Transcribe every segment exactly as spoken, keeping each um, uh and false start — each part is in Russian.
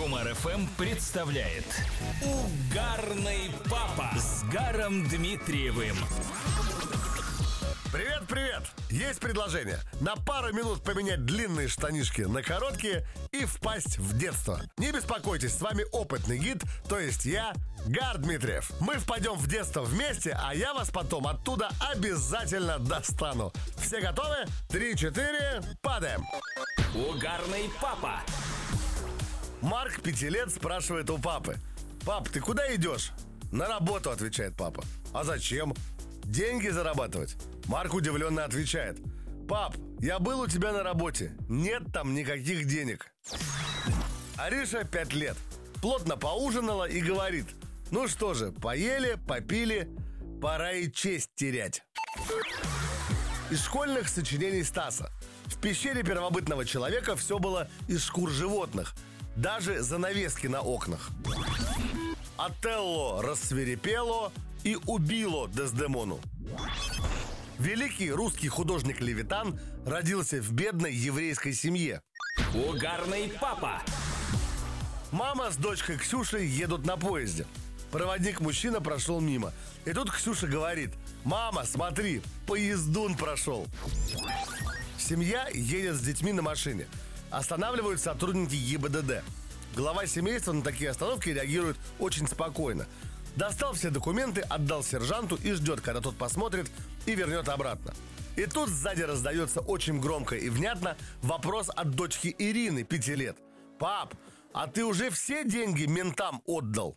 Юмор эф эм представляет Угарный папа с Гаром Дмитриевым. Привет-привет! Есть предложение. На пару минут поменять длинные штанишки на короткие и впасть в детство. Не беспокойтесь, с вами опытный гид, то есть я, Гар Дмитриев. Мы впадем в детство вместе, а я вас потом оттуда обязательно достану. Все готовы? Три-четыре, падаем! Угарный папа. Марк, пяти лет, спрашивает у папы: «Пап, ты куда идешь?» «На работу», отвечает папа. «А зачем?» «Деньги зарабатывать». Марк удивленно отвечает: «Пап, я был у тебя на работе. Нет там никаких денег». Ариша, пять лет, плотно поужинала и говорит: «Ну что же, поели, попили, пора и честь терять». Из школьных сочинений Стаса. В пещере первобытного человека все было из шкур животных, даже занавески на окнах. Отелло рассвирепело и убило Дездемону. Великий русский художник Левитан родился в бедной еврейской семье. Угарный папа. Мама с дочкой Ксюшей едут на поезде. Проводник-мужчина прошел мимо. И тут Ксюша говорит: «Мама, смотри, поездун прошел». Семья едет с детьми на машине. Останавливают сотрудники ГИБДД. Глава семейства на такие остановки реагирует очень спокойно. Достал все документы, отдал сержанту и ждет, когда тот посмотрит и вернет обратно. И тут сзади раздается очень громко и внятно вопрос от дочки Ирины, пяти лет: «Пап, а ты уже все деньги ментам отдал?»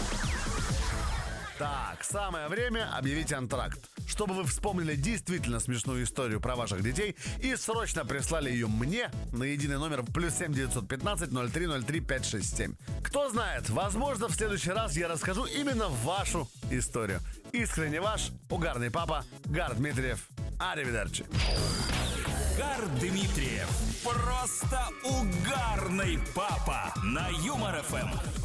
Так, самое время объявить антракт, чтобы вы вспомнили действительно смешную историю про ваших детей и срочно прислали ее мне на единый номер плюс семь девятьсот пятнадцать ноль три ноль три пять шесть семь. Кто знает, возможно, в следующий раз я расскажу именно вашу историю. Искренне ваш угарный папа Гар Дмитриев. Аривидерчи. Гар Дмитриев. Просто угарный папа на Юмор эф эм.